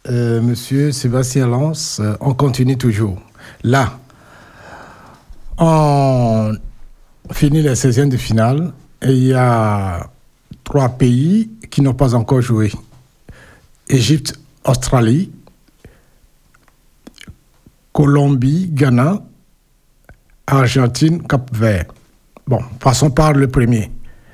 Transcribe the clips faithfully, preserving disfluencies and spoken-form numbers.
euh, Monsieur Sébastien Lance, euh, on continue toujours. Là, on finit les seizièmes de finale et il y a trois pays qui n'ont pas encore joué. Égypte, Australie, Colombie, Ghana, Argentine, Cap-Vert. Bon, passons par le premier.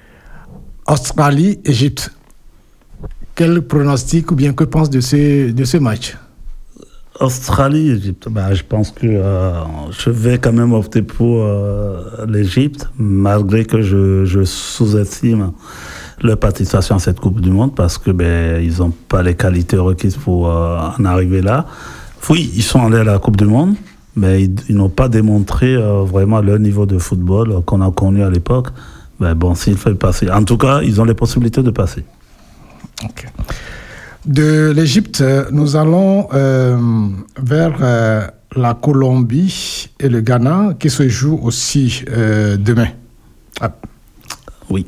Australie, Égypte. Quel pronostic ou bien que pense de ce, de ce match? Australie, Égypte. Bah, je pense que euh, je vais quand même opter pour euh, l'Égypte, malgré que je, je sous-estime leur participation à cette Coupe du Monde, parce que ben, ils n'ont pas les qualités requises pour euh, en arriver là. Oui, ils sont allés à la Coupe du Monde, mais ils, ils n'ont pas démontré euh, vraiment leur niveau de football euh, qu'on a connu à l'époque. Ben, bon, s'il fait passer. En tout cas, ils ont les possibilités de passer. Okay. De l'Égypte, nous allons euh, vers euh, la Colombie et le Ghana qui se jouent aussi euh, demain. Ah. Oui.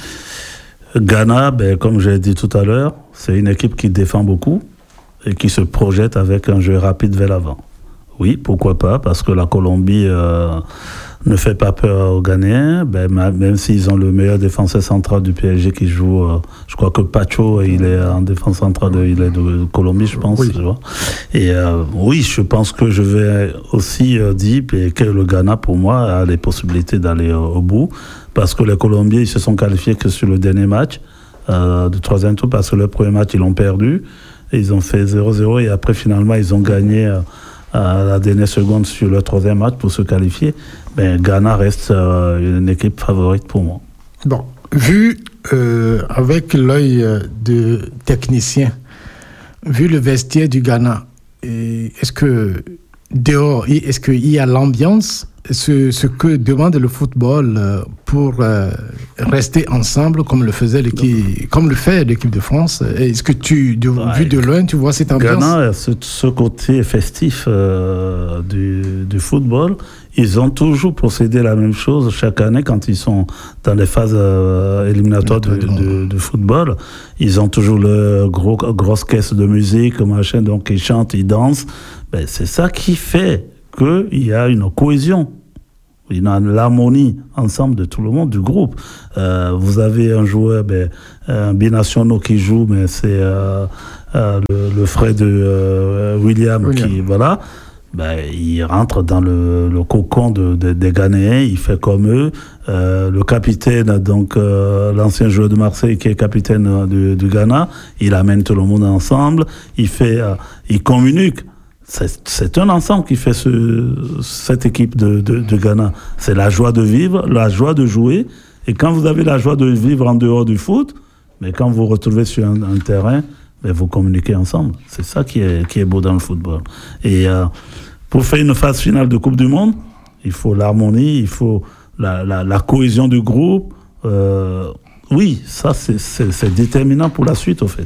Ghana, ben, comme j'ai dit tout à l'heure, c'est une équipe qui défend beaucoup et qui se projette avec un jeu rapide vers l'avant. Oui, pourquoi pas, parce que la Colombie euh, ne fait pas peur aux Ghanéens, ben, même s'ils ont le meilleur défenseur central du P S G qui joue, euh, je crois que Pacho, il est en défense centrale, de, il est de Colombie, je pense. Oui. Tu vois. Et euh, oui, je pense que je vais aussi euh, dire que le Ghana, pour moi, a les possibilités d'aller euh, au bout, parce que les Colombiens, ils se sont qualifiés que sur le dernier match euh, du troisième tour, parce que le premier match, ils l'ont perdu, et ils ont fait zéro zéro, et après, finalement, ils ont gagné euh, à la dernière seconde sur le troisième match pour se qualifier. Ben, Ghana reste euh, une équipe favorite pour moi. Bon, vu euh, avec l'œil de technicien, vu le vestiaire du Ghana, est-ce que dehors, est-ce qu'il y a l'ambiance, ce, ce que demande le football pour euh, rester ensemble comme le faisait l'équipe, comme le fait l'équipe de France? Est-ce que tu, de, ouais, vu de loin, tu vois cette ambiance? Ghana, ce, ce côté festif euh, du, du football, ils ont toujours procédé à la même chose chaque année quand ils sont dans les phases euh, éliminatoires du, du, du football. Ils ont toujours le gros grosse caisse de musique, machin, donc ils chantent, ils dansent. Ben, c'est ça qui fait qu'il y a une cohésion, il y a l'harmonie ensemble de tout le monde, du groupe. Euh, vous avez un joueur, ben, un binationaux qui joue, mais c'est euh, euh, le, le frère de euh, William, William qui, voilà. Ben, il rentre dans le, le cocon de, de, des Ghanéens, il fait comme eux. Euh, le capitaine, donc euh, l'ancien joueur de Marseille qui est capitaine du, du Ghana, il amène tout le monde ensemble, il fait, euh, il communique. C'est, c'est un ensemble qui fait ce, cette équipe de, de, de Ghana. C'est la joie de vivre, la joie de jouer. Et quand vous avez la joie de vivre en dehors du foot, mais quand vous vous retrouvez sur un, un terrain, mais vous communiquez ensemble. C'est ça qui est, qui est beau dans le football. Et euh, pour faire une phase finale de Coupe du Monde, il faut l'harmonie, il faut la, la, la cohésion du groupe. Euh, oui, ça, c'est, c'est, c'est déterminant pour la suite, au fait.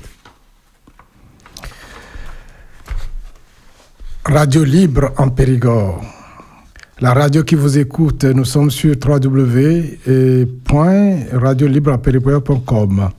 Radio Libre en Périgord. La radio qui vous écoute, nous sommes sur w w w point radio libre en périgord point com.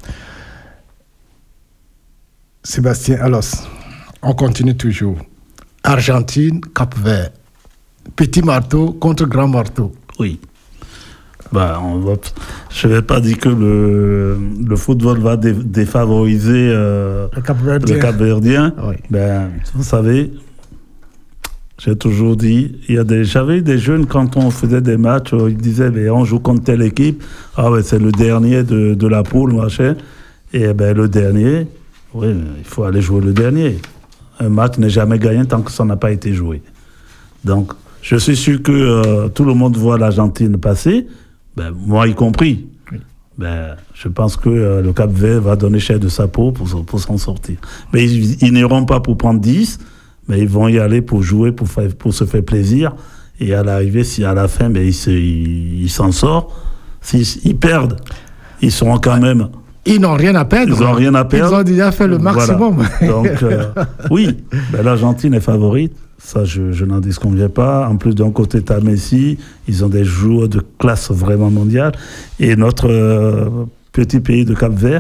Sébastien, alors, on continue toujours. Argentine, Cap-Vert. Petit marteau contre grand marteau. Oui. Ben, on va, je ne vais pas dire que le, le football va dé, défavoriser euh, le Cap-Verdien. Le Cap-Verdien. Oui. Ben, vous savez, j'ai toujours dit, il y a des, j'avais des jeunes, quand on faisait des matchs, ils disaient, ben, on joue contre telle équipe, ah ouais, c'est le dernier de, de la poule, machin. Et ben, le dernier, oui, il faut aller jouer le dernier. Un match n'est jamais gagné tant que ça n'a pas été joué. Donc, je suis sûr que euh, tout le monde voit l'Argentine passer, ben, moi y compris. Oui. Ben, je pense que euh, le Cap-Vert va donner cher de sa peau pour, pour s'en sortir. Mais ils, ils n'iront pas pour prendre dix, mais ils vont y aller pour jouer, pour, faire, pour se faire plaisir. Et à l'arrivée, si à la fin, ben, ils, se, ils, ils s'en sortent, s'ils ils perdent, ils seront quand même... Ils n'ont rien à perdre. Ils n'ont rien à perdre. Ils ont déjà fait le maximum. Voilà. Donc, euh, oui, ben, l'Argentine est favorite. Ça, je, je n'en disconviens pas. En plus, d'un côté, tu as Messi. Ils ont des joueurs de classe vraiment mondiale. Et notre euh, petit pays de Cap-Vert,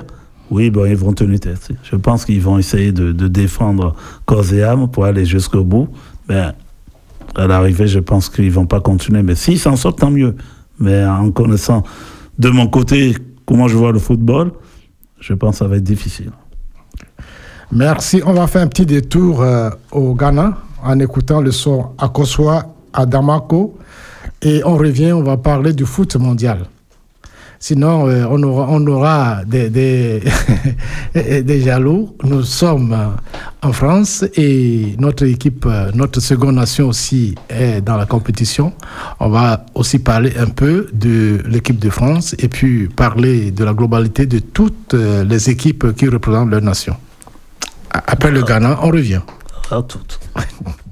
oui, bon, ils vont tenir tête. Je pense qu'ils vont essayer de, de défendre corps et âme pour aller jusqu'au bout. Mais à l'arrivée, je pense qu'ils ne vont pas continuer. Mais s'ils s'en sortent, tant mieux. Mais en connaissant de mon côté comment je vois le football, je pense que ça va être difficile. Merci. On va faire un petit détour euh, au Ghana en écoutant le son Akosua à Damako. Et on revient, on va parler du foot mondial. Sinon, euh, on aura, on aura des, des, des jaloux. Nous sommes en France et notre équipe, notre seconde nation aussi est dans la compétition. On va aussi parler un peu de l'équipe de France et puis parler de la globalité de toutes les équipes qui représentent leur nation. Après le Ghana, on revient. À toutes.